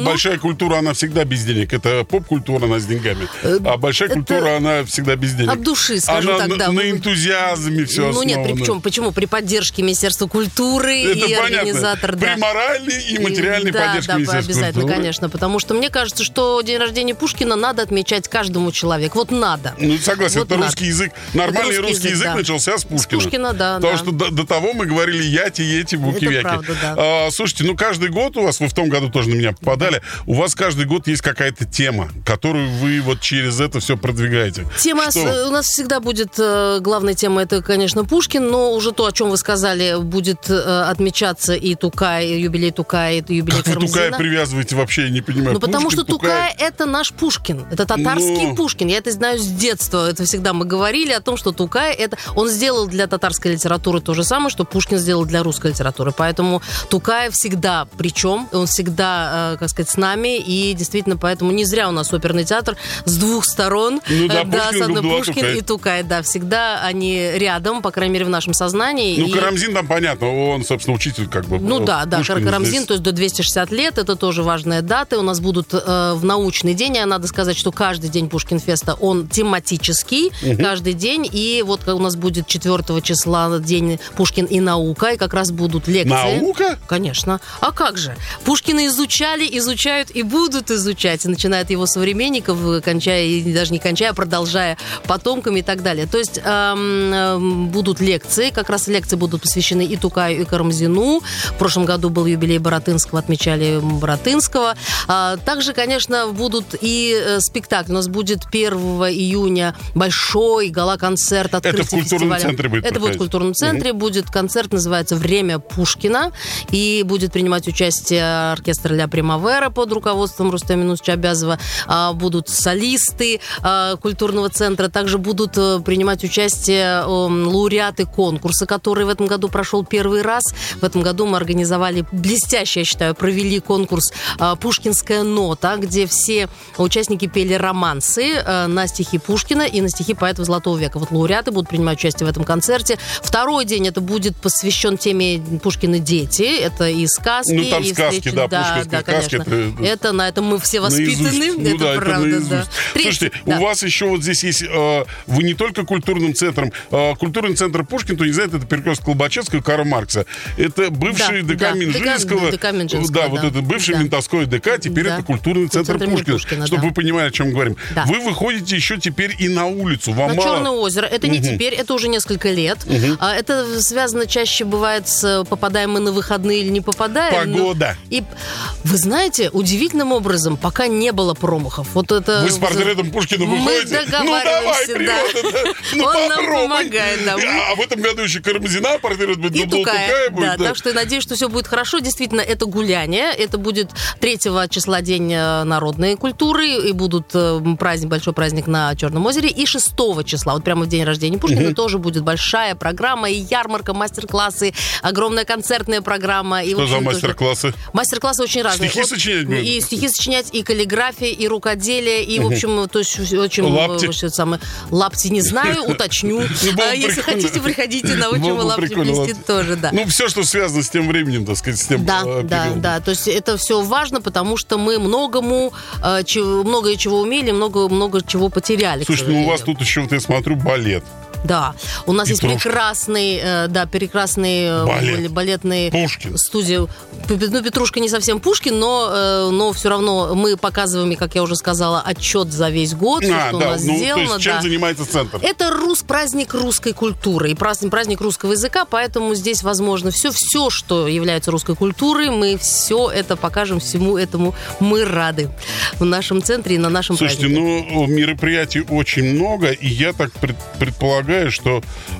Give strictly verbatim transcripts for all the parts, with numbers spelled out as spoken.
ну... большая культура, она всегда без денег. Это поп-культура, она с деньгами. А большая это... культура, она всегда без денег. От души, скажу она тогда. на, на энтузиазме все основано. Ну нет, при, почему, почему? При поддержке Министерства культуры это и понятно. Организатор... При да. моральной и материальной да, поддержке да, Министерства обязательно, культуры. Конечно, потому что мне кажется, что день рождения Пушкина надо отмечать каждому человеку. Вот надо. Ну, согласен, вот это надо. русский язык. Нормальный русский, русский язык, язык да. начался с Пушкина. С Пушкина, да. Потому да. что до, до того мы говорили яти, ети, буки-вяки. Это правда, да. А, слушайте, ну каждый год у вас, вы в том году тоже на меня попадали, у вас каждый год есть какая-то тема, которую вы вот через это все продвигаете. Тема с, у нас всегда будет, э, главная тема, это, конечно, Пушкин, но уже то, о чем вы сказали, будет э, отмечаться и Тукай, и юбилей Тукая, и юбилей как Карамзина. Вы Тукая привязываете вообще, я не понимаю. Ну, Пушкин, потому что Тукай... Тукай это наш Пушкин, это татарский ну... Пушкин. Я это знаю с детства, это всегда мы говорили о том, что Тукай это... Он сделал для татарской литературы то же самое, что Пушкин сделал для русской литературы. Поэтому Тукай всегда причем, он всегда, как сказать, с нами, и действительно, поэтому не зря у нас оперный театр с двух сторон. Ну да, да Пушкин, Пушкин, Пушкин Тукай. и Тукай, да, всегда они рядом, по крайней мере, в нашем сознании. Ну, и... Карамзин там понятно, он, собственно, учитель как бы. Ну да, да, Пушкин Карамзин, здесь... то есть до двести шестьдесят лет, это тоже важная дата. У нас будут э, в научный день, а надо сказать, что каждый день Пушкинфеста, он тематический, угу. каждый день, и вот у нас будет четвёртого числа день Пушкин и наука, и как раз будут лекции. Наука? Конечно. А как же? Пушкина изучали, изучают и будут изучать, начиная от его современников, кончая, и даже не кончая, а продолжая потомками и так далее. То есть эм, эм, будут лекции, как раз лекции будут посвящены и Тукаю, и Карамзину. В прошлом году был юбилей Баратынского, отмечали Баратынского. А, также, конечно, будут и э, спектакли. У нас будет первого июня большой гала-концерт открытия Это в культурном фестиваля. центре будет Это проходить. будет в культурном центре. Угу. Будет концерт, называется «Время Пушкина». И будет принимать участие оркестр «Ля Примавера» под руководством Рустема Минусовича Абязова. А, будут солисты а, культурного центра. Также будут а, принимать участие а, лауреаты конкурса, который в этом году прошел первый раз. В этом году мы организовали блестяще, я считаю, провели конкурс а, «Пушкинская нота», где все участники пели романсы а, на стихи Пушкина и на стихи поэтов Золотого века. Вот лауреаты будут принимать участие в этом концерте. Второй день это будет посвящен теме Пушкина дети. Это и сказки, ну, там и сказки, встречи. да, да, пушкинские да, сказки. Это, это на этом мы все воспитаны. Ну, это да, правда, это да. Третий, Слушайте, да. у вас еще вот здесь есть, э, вы не только культурным центром, э, культурный центр Пушкин, то не знает, это перекресток Колбачевского и Карла Маркса. Это бывший да, ДК да, Минжинского. ДК Минжинского, да, да, вот это бывший да. ментовской ДК, теперь да. это культурный центр, центр Пушкина. Пушкина. Чтобы да. вы понимали, о чем мы говорим. Да. Вы выходите еще теперь и на улицу. Вам на мало... Черное озеро. Это не угу. теперь, это уже несколько лет. Угу. А, это связано чаще бывает с попадаем мы на выходные или не попадаем. Погода. Но... И вы знаете, удивительным образом пока не было промахов. Вот это... Вы с портретом Пушкина выходите? Мы договариваемся, ну, давай, да. да. Ну, Он попробуй. нам помогает, да. А в этом году еще Карамзина портрет будет, и Тукая, Тукая будет. Да, да, так что я надеюсь, что все будет хорошо. Действительно, это гуляние. Это будет третьего числа День народной культуры. И будут праздник, большой праздник на Черном озере. И шестого числа, вот прямо в день рождения Пушкина, угу. тоже будет большая программа. И ярмарка, мастер-классы, огромная концертная программа. И, что общем, за мастер-классы? Тоже... Мастер-классы очень разные. Стихи вот, сочинять будут? И стихи сочинять, и каллиграфия, и рукоделие, и, угу. в общем, то есть очень... Лапти? Самое, лапти не знаю, уточню. Если хотите, приходите, научим лапти плести тоже, да. Ну, все, что связано с тем временем, так сказать, с тем Да, да, да. То есть это все важно, потому что мы многому, многое чего умели, много, много чего потеряли. Слушай, ну у вас тут еще, вот я смотрю, балет. Да, у нас Петрушка. есть прекрасный, да, прекрасный балет. балетный Пушкин. студия. Ну, Петрушка не совсем Пушкин, но, но все равно мы показываем, как я уже сказала, отчет за весь год, все, а, что да, у нас ну, сделано. То есть чем да. занимается центр? Это рус, праздник русской культуры и праздник, праздник русского языка, поэтому здесь возможно все, все, что является русской культурой, мы все это покажем, всему этому мы рады в нашем центре и на нашем Слушайте, празднике. Слушайте, ну, мероприятий очень много, и я так пред, предполагаю, что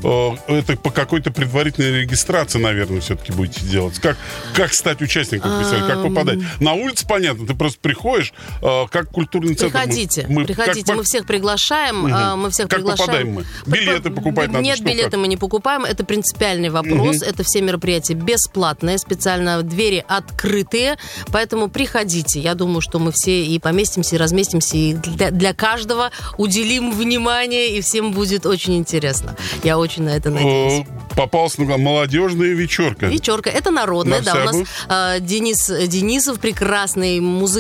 э, это по какой-то предварительной регистрации, наверное, все-таки будете делать. Как, как стать участником фестиваля, как попадать? На улице, понятно, ты просто приходишь, э, как культурный центр. Приходите, мы, приходите, как, мы всех приглашаем, угу. мы всех как приглашаем. Попадаем мы? Билеты покупать надо? Нет, что, билеты как? мы не покупаем, это принципиальный вопрос, угу. это все мероприятия бесплатные, специально двери открытые, поэтому приходите, я думаю, что мы все и поместимся, и разместимся, и для, для каждого уделим внимание, и всем будет очень интересно. Я очень на это надеюсь. Попался на молодежная вечерка. Вечерка. Это народная, На да. У нас э, Денис Денисов, прекрасный музыкант,